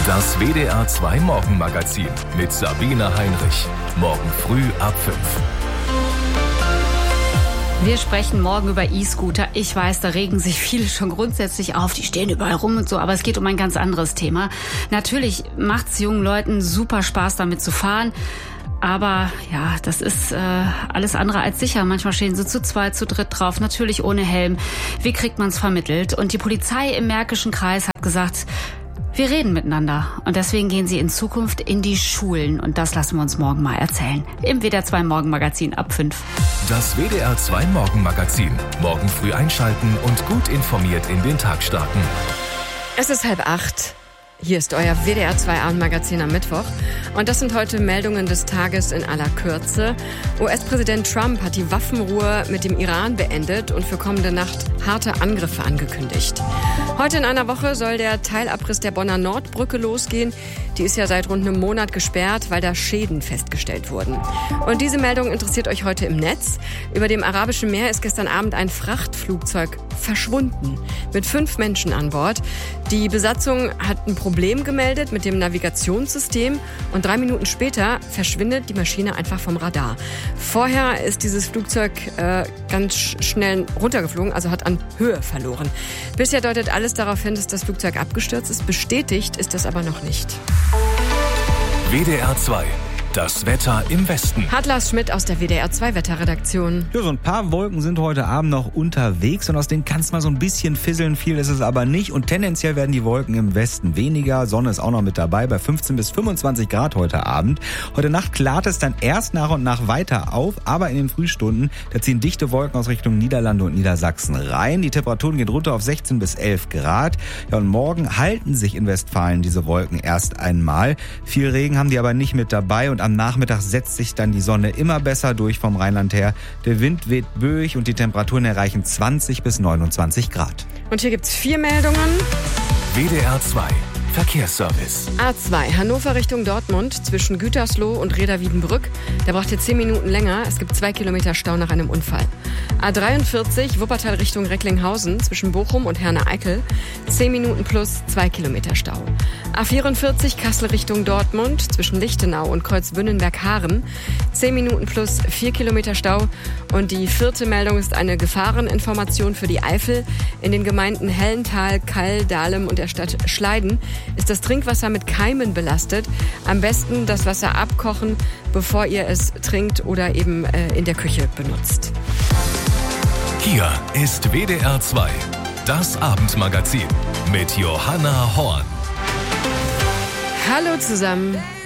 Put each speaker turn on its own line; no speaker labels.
Das WDR 2 Morgenmagazin mit Sabine Heinrich. Morgen früh ab 5.
Wir sprechen morgen über E-Scooter. Ich weiß, da regen sich viele schon grundsätzlich auf. Die stehen überall rum und so. Aber es geht um ein ganz anderes Thema. Natürlich macht es jungen Leuten super Spaß, damit zu fahren. Aber ja, das ist alles andere als sicher. Manchmal stehen sie zu zweit, zu dritt drauf, natürlich ohne Helm. Wie kriegt man es vermittelt? Und die Polizei im Märkischen Kreis hat gesagt, wir reden miteinander. Und deswegen gehen sie in Zukunft in die Schulen. Und das lassen wir uns morgen mal erzählen. Im WDR 2 Morgenmagazin ab 5.
Das WDR 2 Morgenmagazin. Morgen früh einschalten und gut informiert in den Tag starten.
Es ist 7:30. Hier ist euer WDR 2 Abendmagazin am Mittwoch. Und das sind heute Meldungen des Tages in aller Kürze. US-Präsident Trump hat die Waffenruhe mit dem Iran beendet und für kommende Nacht harte Angriffe angekündigt. Heute in einer Woche soll der Teilabriss der Bonner Nordbrücke losgehen. Die ist ja seit rund einem Monat gesperrt, weil da Schäden festgestellt wurden. Und diese Meldung interessiert euch heute im Netz. Über dem Arabischen Meer ist gestern Abend ein Frachtflugzeug verschwunden mit 5 Menschen an Bord. Die Besatzung hat ein Problem gemeldet mit dem Navigationssystem und 3 Minuten später verschwindet die Maschine einfach vom Radar. Vorher ist dieses Flugzeug ganz schnell runtergeflogen, also hat an Höhe verloren. Bisher deutet alles darauf hin, dass das Flugzeug abgestürzt ist. Bestätigt ist das aber noch nicht.
WDR 2. Das Wetter im Westen.
Hat Lars Schmidt aus der WDR 2 Wetterredaktion.
Ja, so ein paar Wolken sind heute Abend noch unterwegs und aus denen kann es mal so ein bisschen fisseln. Viel ist es aber nicht und tendenziell werden die Wolken im Westen weniger. Sonne ist auch noch mit dabei bei 15 bis 25 Grad heute Abend. Heute Nacht klart es dann erst nach und nach weiter auf, aber in den Frühstunden, da ziehen dichte Wolken aus Richtung Niederlande und Niedersachsen rein. Die Temperaturen gehen runter auf 16 bis 11 Grad. Ja, und morgen halten sich in Westfalen diese Wolken erst einmal. Viel Regen haben die aber nicht mit dabei und am Nachmittag setzt sich dann die Sonne immer besser durch vom Rheinland her. Der Wind weht böig und die Temperaturen erreichen 20 bis 29 Grad.
Und hier gibt's 4 Meldungen.
WDR 2. Verkehrsservice.
A2 Hannover Richtung Dortmund zwischen Gütersloh und Reda-Wiedenbrück. Der braucht hier 10 Minuten länger. Es gibt 2 Kilometer Stau nach einem Unfall. A43 Wuppertal Richtung Recklinghausen zwischen Bochum und Herne-Eickel. 10 Minuten plus 2 Kilometer Stau. A44 Kassel Richtung Dortmund zwischen Lichtenau und Kreuzwünnenberg-Haren. 10 Minuten plus 4 Kilometer Stau. Und die 4. Meldung ist eine Gefahreninformation für die Eifel. In den Gemeinden Hellental, Kall, Dahlem und der Stadt Schleiden ist das Trinkwasser mit Keimen belastet. Am besten das Wasser abkochen, bevor ihr es trinkt oder eben in der Küche benutzt.
Hier ist WDR 2. Das Abendmagazin mit Johanna Horn.
Hallo zusammen.